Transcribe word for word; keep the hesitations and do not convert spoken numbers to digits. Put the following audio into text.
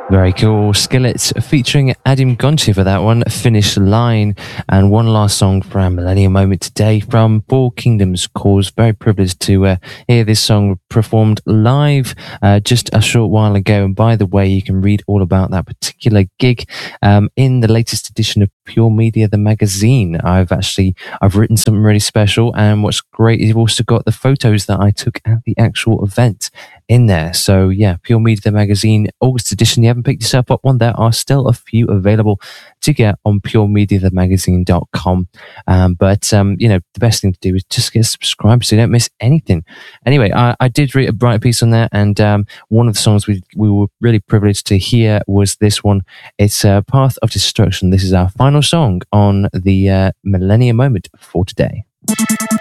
Very cool. Skillet featuring Adim Gonchi for that one, Finish Line. And one last song for our Millennium Moment today from Four Kingdoms Cause. Very privileged to uh, hear this song performed live uh, just a short while ago. And by the way, you can read all about that particular gig um, in the latest edition of Pure Media, the magazine. I've actually, I've written something really special. And what's great is you've also got the photos that I took at the actual event in there. So yeah, Pure Media, the magazine, August edition. You haven't picked yourself up one, there are still a few available to get on pure media the magazine dot com. Um, but, um, you know, the best thing to do is just get subscribed so you don't miss anything. Anyway, I, I did read a bright piece on there, and um, one of the songs we, we were really privileged to hear was this one. It's uh, Path of Destruction. This is our final song on the uh, Millennium Moment for today.